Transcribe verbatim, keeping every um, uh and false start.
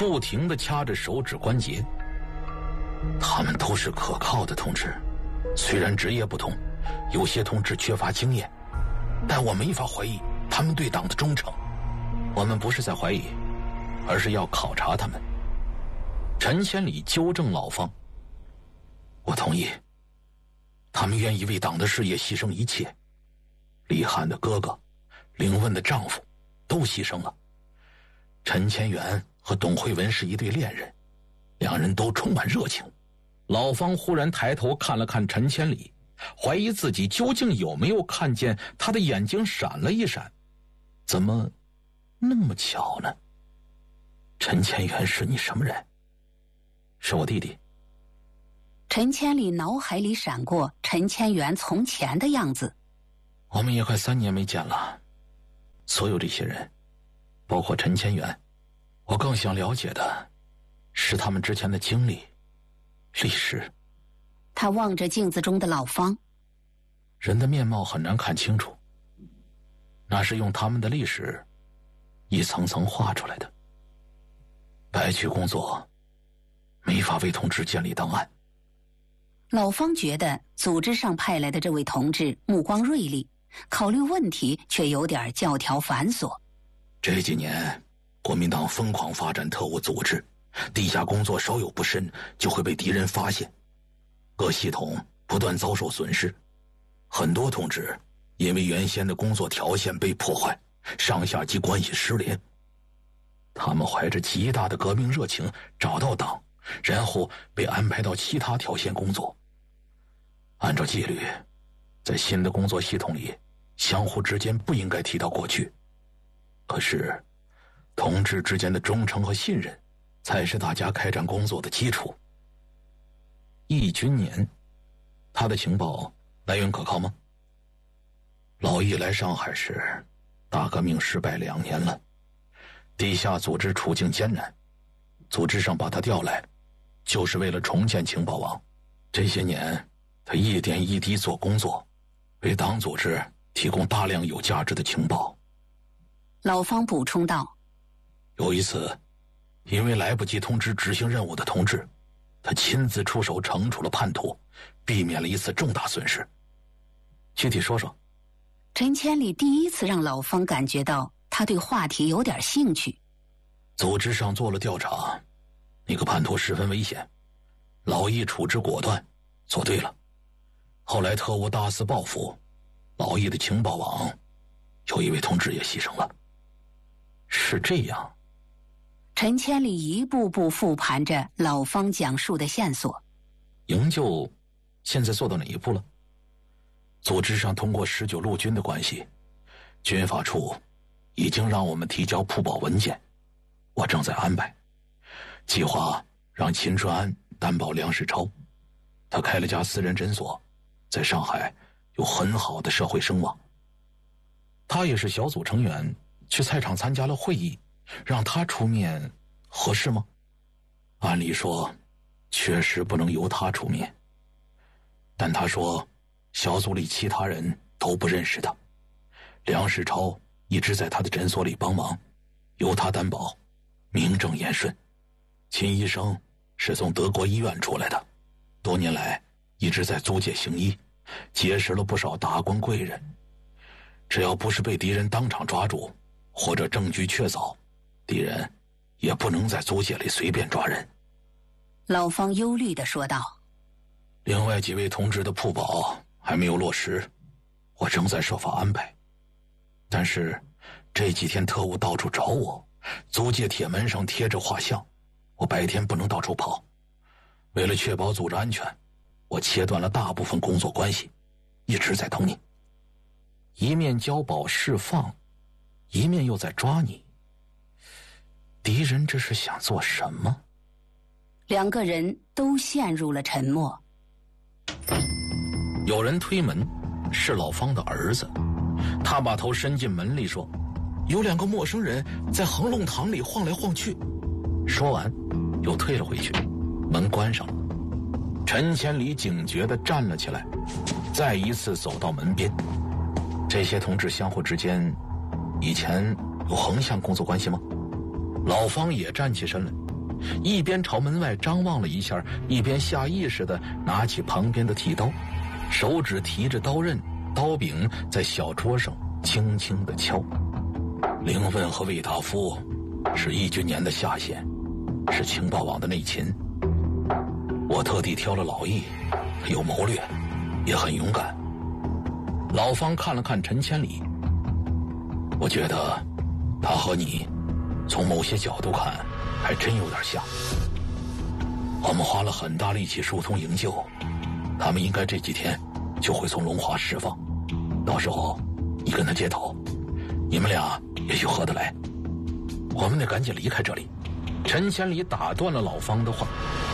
不停地掐着手指关节。他们都是可靠的同志，虽然职业不同，有些同志缺乏经验，但我没法怀疑他们对党的忠诚。我们不是在怀疑，而是要考察他们。陈千里纠正老方，我同意，他们愿意为党的事业牺牲一切。李汉的哥哥，凌问的丈夫都牺牲了。陈千元和董慧文是一对恋人，两人都充满热情。老方忽然抬头看了看陈千里，怀疑自己究竟有没有看见他的眼睛闪了一闪。怎么那么巧呢？陈千元是你什么人？是我弟弟。 陈千里脑海里闪过陈千元从前的样子。 我们也快三年没见了，所有这些人，包括陈千元，我更想了解的是他们之前的经历、历史。 他望着镜子中的老方。 人的面貌很难看清楚，那是用他们的历史一层层画出来的。白区工作没法为同志建立档案。 老方觉得组织上派来的这位同志目光锐利，考虑问题却有点教条繁琐。 这几年国民党疯狂发展特务组织，地下工作稍有不慎就会被敌人发现，各系统不断遭受损失，很多同志因为原先的工作条件被破坏，上下级关系失联。他们怀着极大的革命热情找到党，然后被安排到其他条线工作。按照纪律，在新的工作系统里，相互之间不应该提到过去。可是同志之间的忠诚和信任才是大家开展工作的基础。易军年，他的情报来源可靠吗？老易来上海时，大革命失败两年了，地下组织处境艰难，组织上把他调来，就是为了重建情报网。这些年，他一点一滴做工作，为党组织提供大量有价值的情报。 老方补充道， 有一次，因为来不及通知执行任务的同志，他亲自出手惩处了叛徒，避免了一次重大损失。具体说说。 陈千里第一次让老方感觉到他对话题有点兴趣。 组织上做了调查，那个叛徒十分危险，老易处置果断，做对了。后来特务大肆报复，老易的情报网有一位同志也牺牲了。是这样。 陈千里一步步复盘着老方讲述的线索。 营救现在做到哪一步了？组织上通过十九路军的关系，军法处已经让我们提交铺保文件，我正在安排，计划让秦春安担保梁世超。他开了家私人诊所，在上海有很好的社会声望。他也是小组成员，去菜场参加了会议，让他出面合适吗？按理说确实不能由他出面，但他说小组里其他人都不认识他，梁世超一直在他的诊所里帮忙，由他担保，名正言顺。秦医生是从德国医院出来的，多年来一直在租界行医，结识了不少达官贵人。只要不是被敌人当场抓住，或者证据确凿，敌人也不能在租界里随便抓人。 老方忧虑地说道。 另外几位同志的铺保还没有落实，我正在设法安排。但是这几天特务到处找我，租界铁门上贴着画像，我白天不能到处跑。为了确保组织安全，我切断了大部分工作关系，一直在等你。一面交保释放，一面又在抓你，敌人这是想做什么？ 两个人都陷入了沉默。 有人推门，是老方的儿子，他把头伸进门里说，有两个陌生人在恒隆堂里晃来晃去。说完又退了回去，门关上了。陈千里警觉地站了起来，再一次走到门边。这些同志相互之间以前有横向工作关系吗？老方也站起身来， 一边朝门外张望了一下，一边下意识地拿起旁边的剃刀，手指提着刀刃，刀柄在小桌上轻轻地敲。凌问和魏大夫是义军年的下线，是情报网的内勤。我特地挑了老易，有谋略，也很勇敢。老方看了看陈千里，我觉得他和你从某些角度看还真有点像。我们花了很大力气疏通营救，他们应该这几天就会从龙华释放，到时候你跟他接头，你们俩也许合得来。我们得赶紧离开这里。陈千里打断了老方的话，